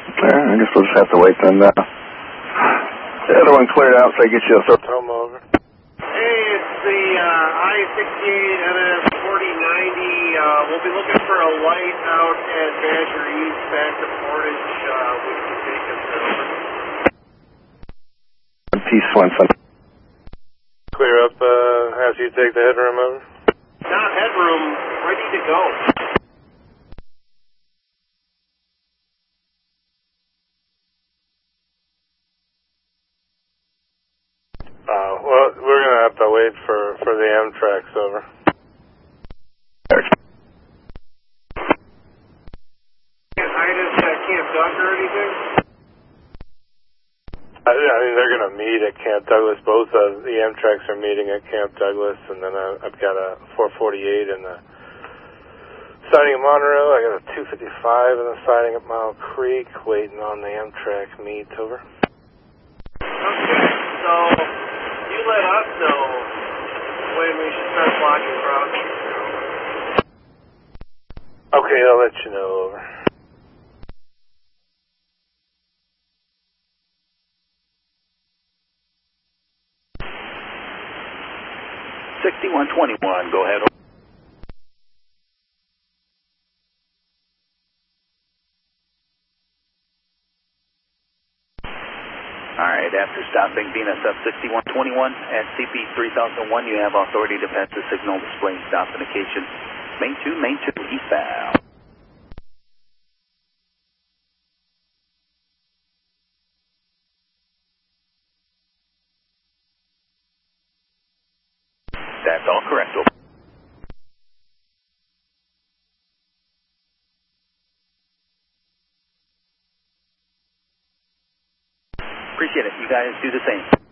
I guess we'll just have to wait then. The other one cleared out, so I get you a throw home over. Hey, it's the I-68 NS 4090. We'll be looking for a light out at Badger East back to Portage. We can take us over. Peace, Swenson. Clear up after you take the headroom over? Not headroom, ready to go. Well, we're going to have to wait for the Amtrak's over. Can't hide us at Camp Duck or anything? I mean, they're going to meet at Camp Douglas. Both of the Amtrak's are meeting at Camp Douglas, and then I've got a 448 in the siding at Monroe. I got a 255 in the siding at Mile Creek, waiting on the Amtrak meet. Over. Okay, so you let us know when we should start blocking crossing. Okay, I'll let you know. Over. $6121, go ahead. Alright, after stopping BNSF 6121 at CP 3001, you have authority to pass the signal displaying stop indication. Main 2 eastbound. That's all correct. Over. Appreciate it. You guys do the same.